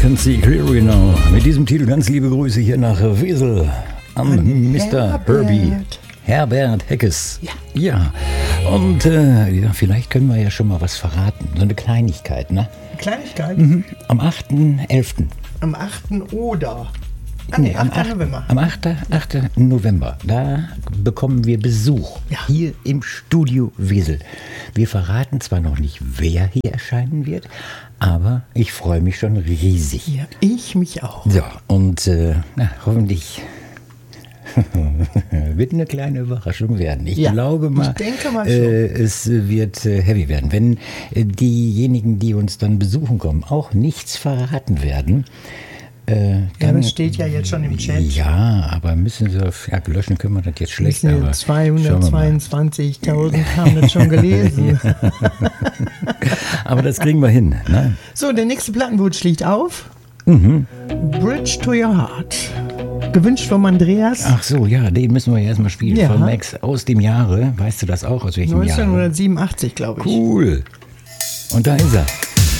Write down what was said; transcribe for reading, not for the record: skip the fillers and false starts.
can see clearly now. Mit diesem Titel ganz liebe Grüße hier nach Wesel an Mr. Herbie. Herbert Heckes. Ja. Und ja, vielleicht können wir ja schon mal was verraten. So eine Kleinigkeit, ne? Kleinigkeit? Am 8.11. Am 8. oder? Nee, 8. November. Am 8. November. Da bekommen wir Besuch. Ja. Hier im Studio Wesel. Wir verraten zwar noch nicht, wer hier erscheinen wird, aber ich freue mich schon riesig. Ja, ich mich auch. So, und hoffentlich wird eine kleine Überraschung werden. Ich glaube mal, ich denke mal schon. Es wird heavy werden. Wenn diejenigen, die uns dann besuchen kommen, auch nichts verraten werden, dann, das steht ja jetzt schon im Chat. Ja, aber müssen sie, löschen können wir das jetzt schlecht. 222.000 haben das schon gelesen. Aber das kriegen wir hin. Ne? So, der nächste Plattenwunsch liegt auf. Bridge to Your Heart. Gewünscht vom Andreas. Ach so, ja, den müssen wir ja erstmal spielen. Ja. Von Max aus dem Jahre. Weißt du das auch? Aus welchem Jahr? 1987, glaube ich. Cool. Und da ist er.